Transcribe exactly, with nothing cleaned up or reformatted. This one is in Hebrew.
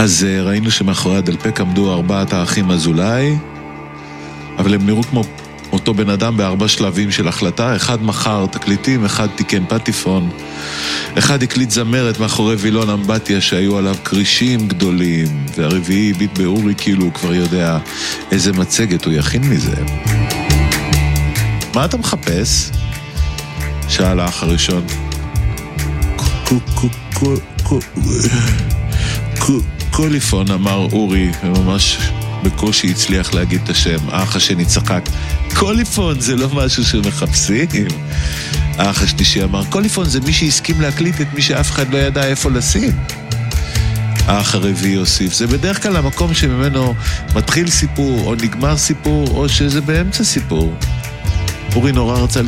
אז ראינו שמאחורי הדלפק עמדו ארבעת האחים אזולאי, אבל הם נראו כמו אותו בן אדם בארבע שלבים של החלטה. אחד מכר תקליטים, אחד תיקן פטיפון, אחד הקליט זמרת מאחורי וילון אמבטיה שהיו עליו קרישים גדולים, והרביעי ביט באורי כאילו הוא כבר יודע איזה מצגת הוא יכין מזה. מה אתה מחפש? שאל האח הראשון. קוליפון, אמר אורי, וממש בקושי הצליח להגיד את השם. האח השני צחק. קוליפון זה לא משהו שמחפשים. האח השלישי אמר, קוליפון זה מי שהסכים להקליט את מי שאף אחד לא ידע איפה לשים. האח הרביעי הוסיף, זה בדרך כלל המקום שממנו מתחיל סיפור או נגמר סיפור או שזה באמצע סיפור. אורי נורא רצה